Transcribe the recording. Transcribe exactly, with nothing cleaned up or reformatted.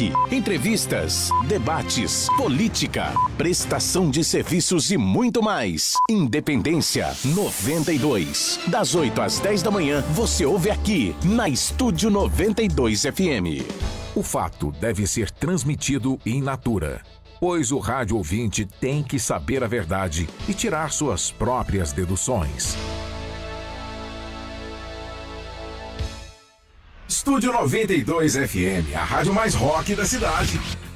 rock, entrevistas, debates, política, prestação de serviços e muito mais. Independência noventa e dois. Das oito às dez da manhã, você ouve aqui na Estúdio noventa e dois F M. O fato deve ser transmitido in natura, pois o rádio ouvinte tem que saber a verdade e tirar suas próprias deduções. Estúdio noventa e dois F M, a rádio mais rock da cidade.